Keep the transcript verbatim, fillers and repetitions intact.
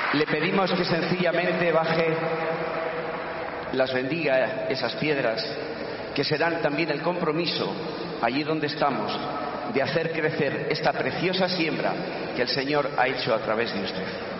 Le pedimos que sencillamente baje, las bendiga esas piedras, que serán también el compromiso, allí donde estamos, de hacer crecer esta preciosa siembra que el Señor ha hecho a través de usted.